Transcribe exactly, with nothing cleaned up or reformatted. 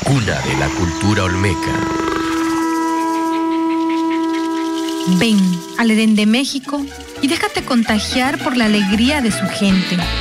cuna de la cultura olmeca. Ven al Edén de México y déjate contagiar por la alegría de su gente.